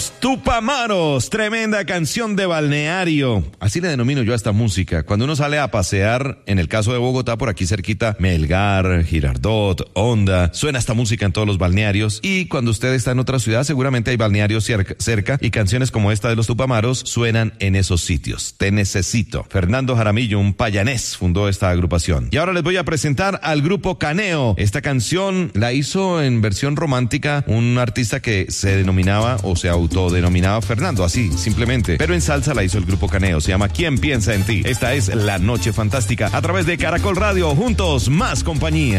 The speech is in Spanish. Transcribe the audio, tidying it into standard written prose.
Tupamaros, tremenda canción de balneario. Así le denomino yo a esta música. Cuando uno sale a pasear, en el caso de Bogotá, por aquí cerquita, Melgar, Girardot, Honda, suena esta música en todos los balnearios. Y cuando usted está en otra ciudad, seguramente hay balnearios cerca y canciones como esta de los Tupamaros suenan en esos sitios. Te necesito. Fernando Jaramillo, un payanés, fundó esta agrupación. Y ahora les voy a presentar al grupo Caneo. Esta canción la hizo en versión romántica un artista que se denominaba o se autodenominaba Fernando, así, simplemente. Pero en salsa la hizo el grupo Caneo. Se llama ¿Quién piensa en ti? Esta es La Noche Fantástica a través de Caracol Radio. Juntos, más compañía.